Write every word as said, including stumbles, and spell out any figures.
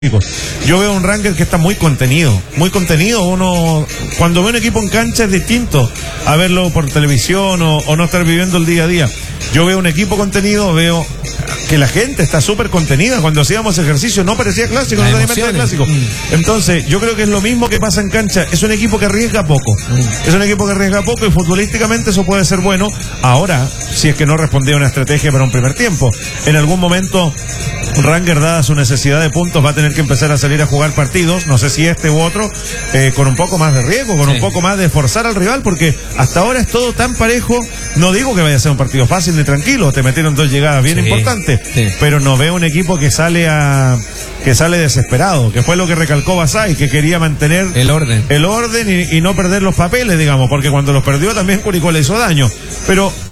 Yo veo un Rangers que está muy contenido, muy contenido. Uno, cuando ve un equipo en cancha es distinto a verlo por televisión o, o no estar viviendo el día a día. Yo veo un equipo contenido, veo que la gente está súper contenida. Cuando hacíamos ejercicio no parecía clásico, no parecía clásico. Mm. Entonces, yo creo que es lo mismo que pasa en cancha. Es un equipo que arriesga poco. Mm. Es un equipo que arriesga poco y futbolísticamente eso puede ser bueno. Ahora, si es que no respondía a una estrategia para un primer tiempo. En algún momento, Rangers, dada su necesidad de puntos, va a tener que empezar a salir a jugar partidos, no sé si este u otro, eh, con un poco más de riesgo, con sí. un poco más de forzar al rival, porque hasta ahora es todo tan parejo. No digo que vaya a ser un partido fácil ni tranquilo, te metieron dos llegadas bien sí, importantes, sí. pero no veo un equipo que sale a que sale desesperado, que fue lo que recalcó Basay, que quería mantener el orden, el orden y, y no perder los papeles, digamos, porque cuando los perdió también Curicó le hizo daño, pero